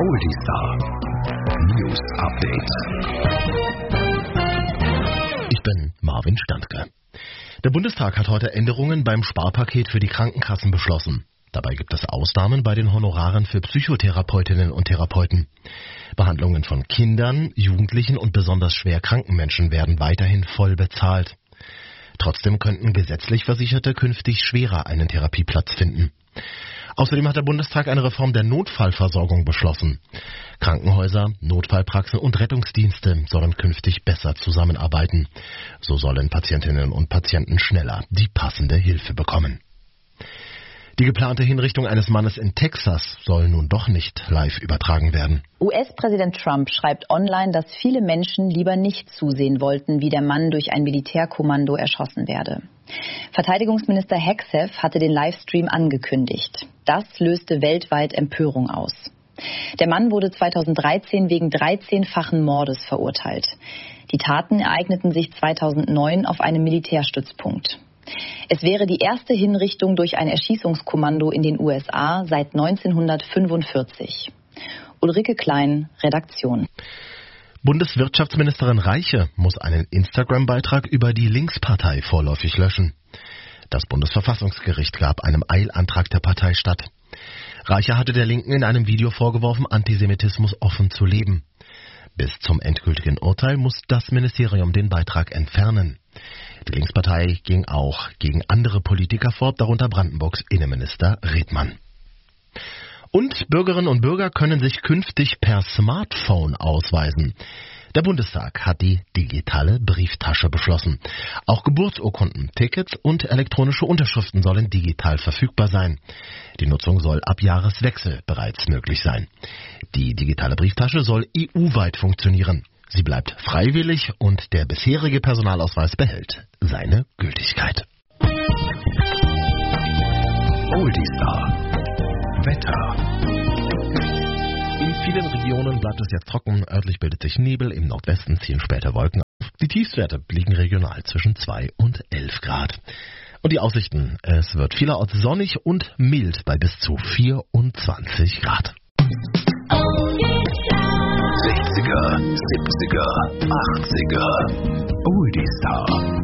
Oldie-Star News Update. Ich bin Marvin Standke. Der Bundestag hat heute Änderungen beim Sparpaket für die Krankenkassen beschlossen. Dabei gibt es Ausnahmen bei den Honoraren für Psychotherapeutinnen und Therapeuten. Behandlungen von Kindern, Jugendlichen und besonders schwer kranken Menschen werden weiterhin voll bezahlt. Trotzdem könnten gesetzlich Versicherte künftig schwerer einen Therapieplatz finden. Außerdem hat der Bundestag eine Reform der Notfallversorgung beschlossen. Krankenhäuser, Notfallpraxen und Rettungsdienste sollen künftig besser zusammenarbeiten. So sollen Patientinnen und Patienten schneller die passende Hilfe bekommen. Die geplante Hinrichtung eines Mannes in Texas soll nun doch nicht live übertragen werden. US-Präsident Trump schreibt online, dass viele Menschen lieber nicht zusehen wollten, wie der Mann durch ein Militärkommando erschossen werde. Verteidigungsminister Hegseth hatte den Livestream angekündigt. Das löste weltweit Empörung aus. Der Mann wurde 2013 wegen 13-fachen Mordes verurteilt. Die Taten ereigneten sich 2009 auf einem Militärstützpunkt. Es wäre die erste Hinrichtung durch ein Erschießungskommando in den USA seit 1945. Ulrike Klein, Redaktion. Bundeswirtschaftsministerin Reiche muss einen Instagram-Beitrag über die Linkspartei vorläufig löschen. Das Bundesverfassungsgericht gab einem Eilantrag der Partei statt. Reiche hatte der Linken in einem Video vorgeworfen, Antisemitismus offen zu leben. Bis zum endgültigen Urteil muss das Ministerium den Beitrag entfernen. Die Linkspartei ging auch gegen andere Politiker vor, darunter Brandenburgs Innenminister Redmann. Und Bürgerinnen und Bürger können sich künftig per Smartphone ausweisen. Der Bundestag hat die digitale Brieftasche beschlossen. Auch Geburtsurkunden, Tickets und elektronische Unterschriften sollen digital verfügbar sein. Die Nutzung soll ab Jahreswechsel bereits möglich sein. Die digitale Brieftasche soll EU-weit funktionieren. Sie bleibt freiwillig und der bisherige Personalausweis behält seine Gültigkeit. Oldie-Star Wetter. In vielen Regionen bleibt es jetzt trocken, örtlich bildet sich Nebel, im Nordwesten ziehen später Wolken auf. Die Tiefstwerte liegen regional zwischen 2 und 11 Grad. Und die Aussichten, es wird vielerorts sonnig und mild bei bis zu 24 Grad. 60er, 70er, 80er. Oldie-Star.